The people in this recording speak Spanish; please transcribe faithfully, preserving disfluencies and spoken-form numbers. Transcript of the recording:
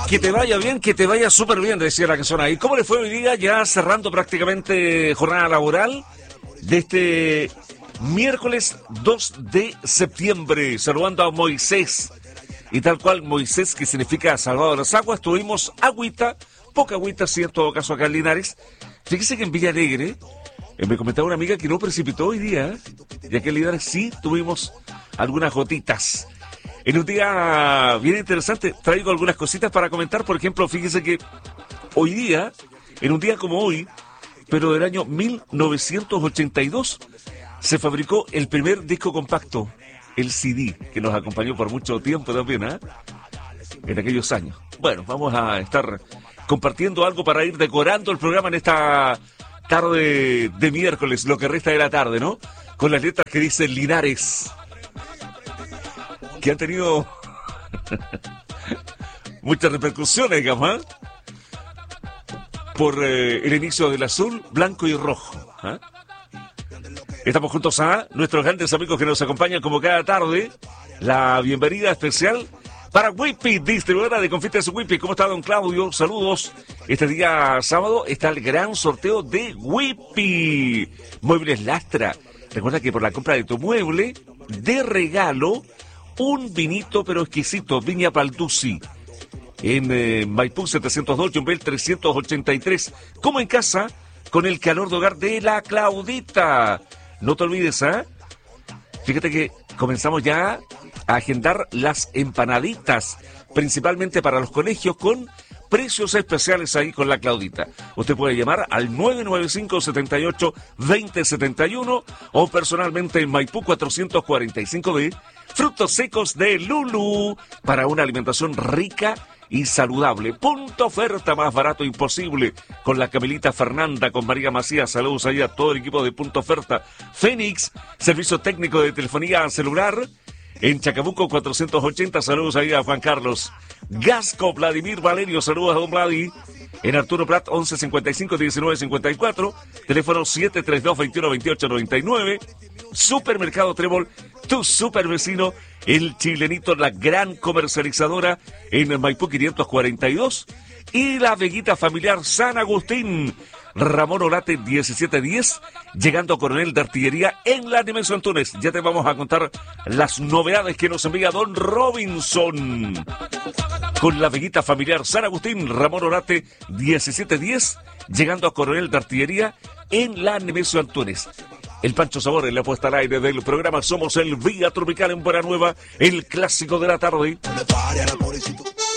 Que te vaya bien, que te vaya súper bien, decía la canción ahí. ¿Cómo le fue hoy día? Ya cerrando prácticamente jornada laboral de este miércoles dos de septiembre. Saludando a Moisés. Y tal cual Moisés, que significa salvado de las aguas, tuvimos agüita, poca agüita, sí, en todo caso acá en Linares. Fíjese que en Villa Alegre, eh, me comentaba una amiga que no precipitó hoy día, ya que en Linares sí tuvimos algunas gotitas. En un día bien interesante, traigo algunas cositas para comentar. Por ejemplo, fíjese que hoy día, en un día como hoy, pero del año mil novecientos ochenta y dos, se fabricó el primer disco compacto, el C D, que nos acompañó por mucho tiempo también, ¿eh? En aquellos años. Bueno, vamos a estar compartiendo algo para ir decorando el programa en esta tarde de miércoles, lo que resta de la tarde, ¿no? Con las letras que dicen Linares, que han tenido muchas repercusiones, digamos, ¿eh? Por eh, el inicio del azul, blanco y rojo, ¿eh? Estamos juntos a nuestros grandes amigos que nos acompañan como cada tarde. La bienvenida especial para Whippy, distribuidora de confites Whippy. ¿Cómo está, don Claudio? Saludos. Este día sábado está el gran sorteo de Whippy. Muebles Lastra. Recuerda que por la compra de tu mueble, de regalo, un vinito pero exquisito, Viña Palducci. En eh, Maipú setecientos dos, Yumbel trescientos ochenta y tres. Como en casa, con el calor de hogar de la Claudita. No te olvides, ¿ah? ¿eh? Fíjate que comenzamos ya a agendar las empanaditas, principalmente para los colegios, con precios especiales ahí con la Claudita. Usted puede llamar al nueve nueve cinco, siete ocho, dos cero siete uno o personalmente en Maipú cuatrocientos cuarenta y cinco B, frutos secos de Lulu, para una alimentación rica y saludable. Punto oferta, más barato imposible, con la Camilita Fernanda, con María Macías. Saludos ahí a todo el equipo de Punto Oferta. Fénix, servicio técnico de telefonía celular en Chacabuco cuatrocientos ochenta. Saludos ahí a Juan Carlos. Gasco, Vladimir Valerio, saludos a don Vladi. En Arturo Prat, once cincuenta y cinco, diecinueve cincuenta y cuatro, teléfono siete tres dos, veintiuno veintiocho noventa y nueve. Supermercado Trébol, tu super vecino, el chilenito, la gran comercializadora en Maipú quinientos cuarenta y dos. Y la Veguita Familiar San Agustín, Ramón Olate diecisiete diez, llegando a Coronel de Artillería en la Nemesio Antunes. Ya te vamos a contar las novedades que nos envía don Robinson. Con la Veguita Familiar San Agustín, Ramón Olate diecisiete diez, llegando a Coronel de Artillería en la Nemesio Antunes. El Pancho Sabor en la puesta al aire del programa. Somos el Vía Tropical en Buena Nueva, el clásico de la tarde.